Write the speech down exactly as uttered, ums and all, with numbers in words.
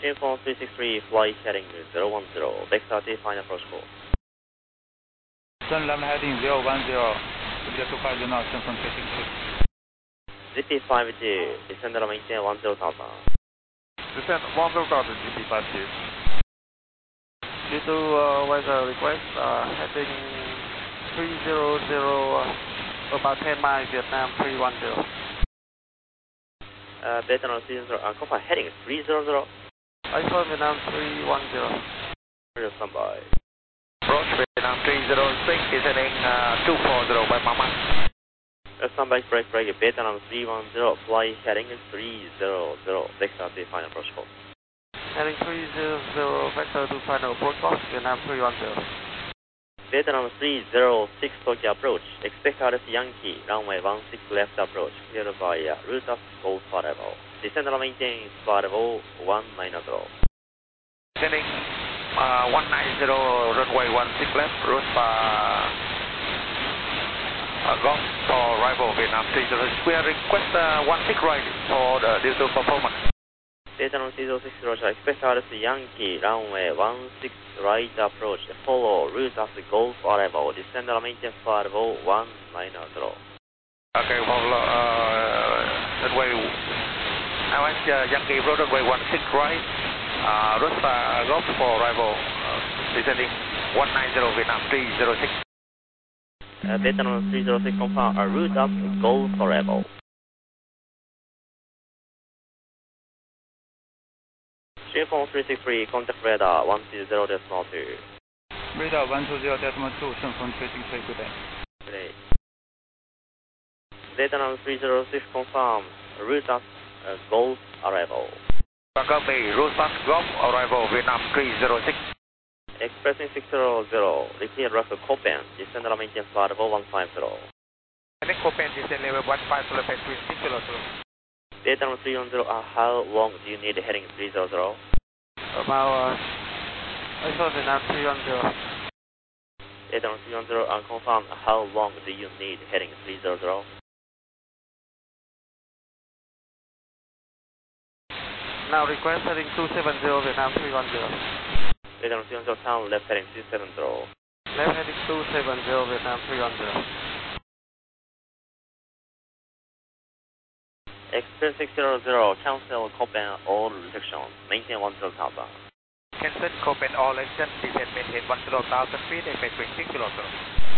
Uniform three six three, flight heading zero one zero, Deck thirty, final approach call. Sun level heading zero one zero, clear to fire now, Uniform three six three. G P five two, descend and maintain one zero thousand. Descend one zero thousand, G P five two. Due to uh, weather request, uh, heading three zero zero, uh, about ten miles, Vietnam three one zero. Uh, Vietnam three zero, uh, confirm heading three zero zero. iPhone Vietnam three one zero. Standby. Approach Vietnam three zero six, descending uh, two four zero by Mama. Standby, break, break, Vietnam three one zero, flight heading three zero zero, Deck thirty, final approach call. Heading three zero zero, vector to final broadcast, Vietnam three one zero. Vietnam three zero six, Tokyo approach, expect R S Yankee, runway one six left approach, cleared by uh, route of Golf five level. Descend and maintain five level one nine zero. Heading uh, one nine zero, runway one six left, route uh, uh, Golf for arrival, Vietnam three zero six. We are request uh, one six right for the due to performance. Vietnam three zero six, Roger, expect R S Yankee, runway one six right approach, follow route of Golf arrival, descend and maintain five level one nine zero. Okay, well, uh, runway, I want uh, Yankee, runway one six right, uh, route uh, Golf for arrival, uh, descending one nine zero, Vietnam three zero six. Uh, Vietnam three zero six, confirm a route of Golf arrival. Uniform three six three, contact radar one two zero decimal two. Radar one two zero decimal two, Uniform three six three, good day. Good day. Vietnam three zero six, confirm route of uh, Golf arrival. Copy, route of Golf arrival, Vietnam three zero six. Expressing six zero zero, repeat Russell Copen, descend and maintain flight level one five zero. Heading Copen, descend level one five zero, between six zero zero. Vietnam three one zero, uh, how long do you need heading three zero zero? About, uh, I saw Vietnam three one zero. Vietnam three one zero, uh, confirm how long do you need heading three zero zero? Now request heading two seven zero, Vietnam three one zero. Vietnam three one zero, town left heading two seven zero. Left heading two seven zero, Vietnam three one zero. Express six zero zero, cancel Copen all restrictions, maintain one zero thousand. Cancel Copen all actions, descend maintain one zero thousand feet, and between six zero zero.